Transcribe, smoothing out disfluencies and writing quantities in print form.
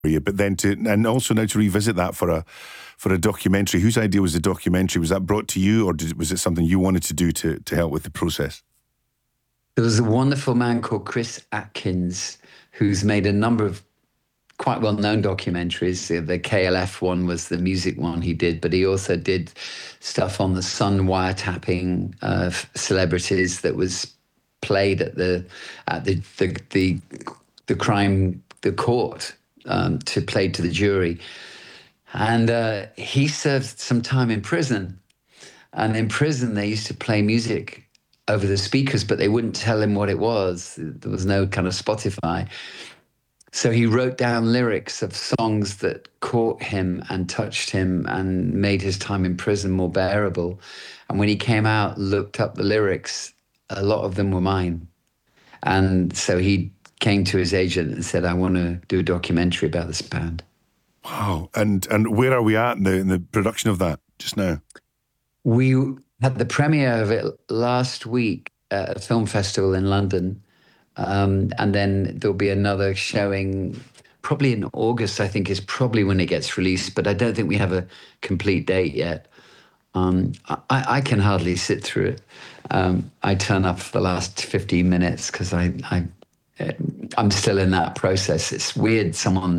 you, but then and also now to revisit that for a documentary. Whose idea was the documentary? Was that brought to you, or was it something you wanted to do to help with the process? There was a wonderful man called Chris Atkins who's made a number of quite well-known documentaries. The KLF one was the music one he did, but he also did stuff on the Sun wiretapping of celebrities that was played at the court to play to the jury. And he served some time in prison. And in prison, they used to play music over the speakers, but they wouldn't tell him what it was. There was no kind of Spotify. So he wrote down lyrics of songs that caught him and touched him and made his time in prison more bearable. And when he came out, looked up the lyrics, a lot of them were mine. And so he came to his agent and said, I want to do a documentary about this band. Wow. And where are we at in the production of that just now? We had the premiere of it last week at a film festival in London. And then there'll be another showing probably in August, I think, is probably when it gets released, but I don't think we have a complete date yet. I can hardly sit through it. I turn up for the last 15 minutes because I'm still in that process. It's weird someone